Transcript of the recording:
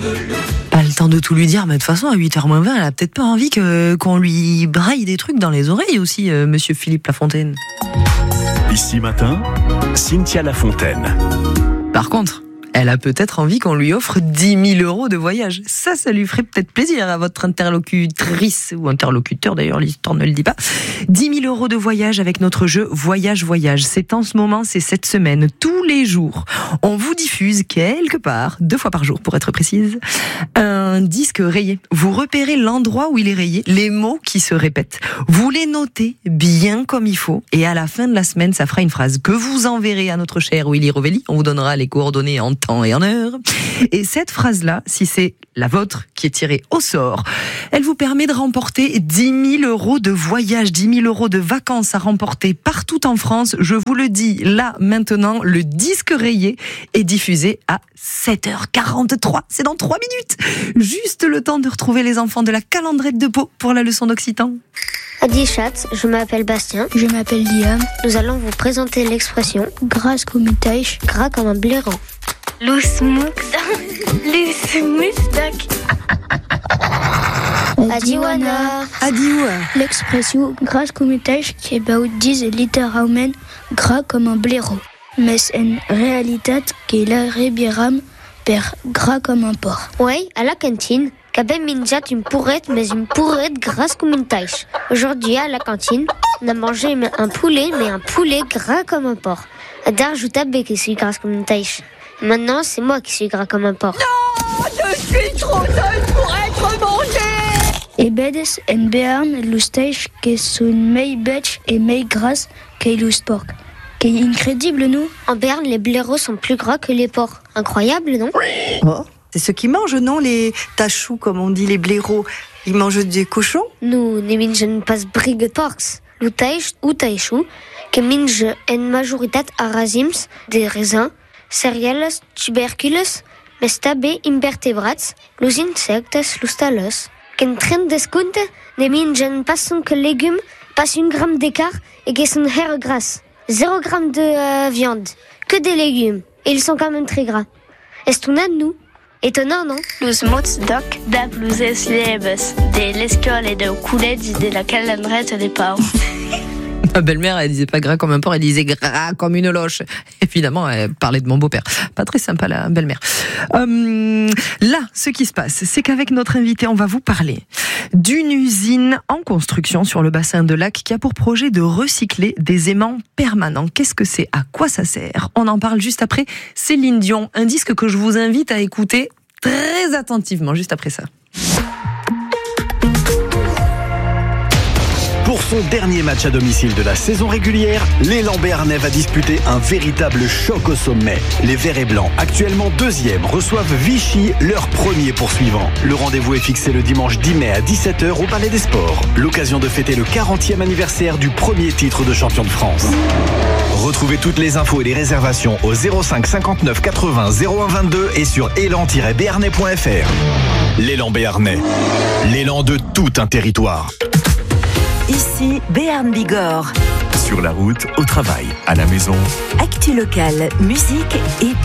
Pas le temps de tout lui dire, mais de toute façon, à 8h-20, elle a peut-être pas envie qu'on lui braille des trucs dans les oreilles aussi, monsieur Philippe Lafontaine. Ici matin, Cynthia Lafontaine. Par contre, elle a peut-être envie qu'on lui offre 10 000 € de voyage. Ça lui ferait peut-être plaisir à votre interlocutrice, ou interlocuteur d'ailleurs, l'histoire ne le dit pas. 10 000 € de voyage avec notre jeu Voyage. C'est en ce moment, c'est cette semaine, tous les jours. On vous diffuse quelque part, 2 fois par jour pour être précise, un disque rayé. Vous repérez l'endroit où il est rayé, les mots qui se répètent. Vous les notez bien comme il faut, et à la fin de la semaine, ça fera une phrase que vous enverrez à notre cher Willy Rovelli. On vous donnera les coordonnées en temps et en heure. Et cette phrase-là, si c'est la vôtre qui est tirée au sort, elle vous permet de remporter 10 000 € de voyage, 10 000 € de vacances à remporter partout en France. Je vous le dis là, maintenant, le disque rayé est diffusé à 7h43. C'est dans 3 minutes. Juste le temps de retrouver les enfants de la Calandrette de Pau pour la leçon d'occitan. Adichat, je m'appelle Bastien. Je m'appelle Liam. Nous allons vous présenter l'expression Gras comme une tâche. gras comme un blaireau. Adiwana. Adiou. L'expression gras comme une tâche qui dit littéralement gras comme un blaireau. Mais en réalité, qui l'arribiram per gras comme un porc. Oui, à la cantine, Kabé minjat une pourrette, mais une pourrette grasse comme une tâche. Aujourd'hui, à la cantine, on a mangé un poulet, mais un poulet gras comme un porc. Adar, je t'abais qui suis grasse comme une tâche. Maintenant, c'est moi qui suis gras comme un porc. Non, je suis trop jeune pour être mangée. Et bedes en Béarn, l'oustache qui sont mei betch et mei grasse qui l'oust porc. Qui est incroyable, nous. En Berne, les blaireaux sont plus gras que les porcs. Incroyable, non? Oh, c'est ceux qui mangent, non, les tachous, comme on dit, les blaireaux. Ils mangent des cochons? Nous, ne mangent pas brig porcs. L'outaïch ou taïchou, qui mange en majorité à rasims, des raisins, céréales, tubercules, mais stabé invertébrats, los insectes, los talos. Qu'en train de compte, ne mangent pas que légumes, pas 1 gramme d'écart et qui sont hair gras. 0 gramme de viande, que des légumes. Et ils sont quand même très gras. Est-ce nous? Étonnant, non? Los mots doc da bluses liebes, de l'escole et de coulets de la Calandrette des Pau. Ma belle-mère, elle disait pas gras comme un porc, elle disait gras comme une loche. Évidemment, elle parlait de mon beau-père. Pas très sympa, la belle-mère. Là, ce qui se passe, c'est qu'avec notre invité, on va vous parler d'une usine en construction sur le bassin de Lac qui a pour projet de recycler des aimants permanents. Qu'est-ce que c'est? À quoi ça sert? On en parle juste après Céline Dion, un disque que je vous invite à écouter très attentivement, juste après ça. Pour son dernier match à domicile de la saison régulière, l'élan béarnais va disputer un véritable choc au sommet. Les Verts et Blancs, actuellement 2e, reçoivent Vichy, leur premier poursuivant. Le rendez-vous est fixé le dimanche 10 mai à 17h au Palais des Sports. L'occasion de fêter le 40e anniversaire du premier titre de champion de France. Retrouvez toutes les infos et les réservations au 05 59 80 01 22 et sur élan-béarnais.fr. L'élan béarnais, l'élan de tout un territoire. Ici, Béarn Bigorre. Sur la route, au travail, à la maison. Actu locale, musique et